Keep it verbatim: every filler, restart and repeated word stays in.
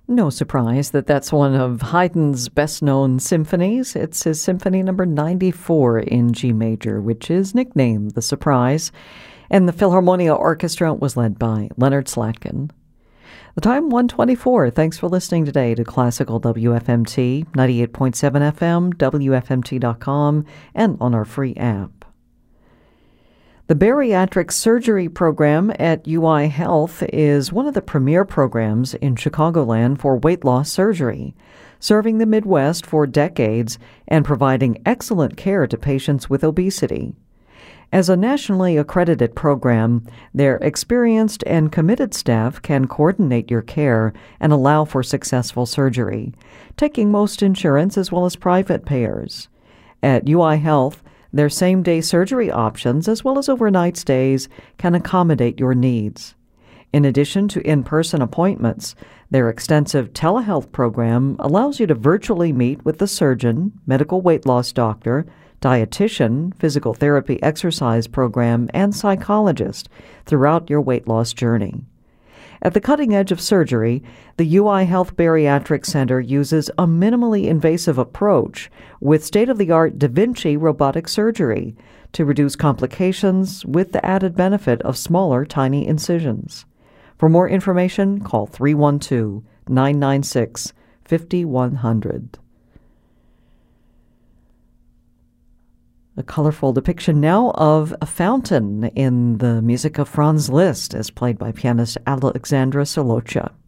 No surprise that that's one of Haydn's best-known symphonies. It's his Symphony Number ninety-four in G major, which is nicknamed The Surprise, and the Philharmonia Orchestra was led by Leonard Slatkin. The time, one twenty-four. Thanks for listening today to Classical W F M T, ninety-eight point seven F M, W F M T dot com, and on our free app. The Bariatric Surgery Program at U I Health is one of the premier programs in Chicagoland for weight loss surgery, serving the Midwest for decades and providing excellent care to patients with obesity. As a nationally accredited program, their experienced and committed staff can coordinate your care and allow for successful surgery, taking most insurance as well as private payers. At U I Health, their same-day surgery options, as well as overnight stays, can accommodate your needs. In addition to in-person appointments, their extensive telehealth program allows you to virtually meet with the surgeon, medical weight loss doctor, dietitian, physical therapy exercise program, and psychologist throughout your weight loss journey. At the cutting edge of surgery, the U I Health Bariatric Center uses a minimally invasive approach with state-of-the-art Da Vinci robotic surgery to reduce complications with the added benefit of smaller, tiny incisions. For more information, call three one two, nine nine six, five one zero zero. A colorful depiction now of a fountain in the music of Franz Liszt, as played by pianist Alexandra Solocha.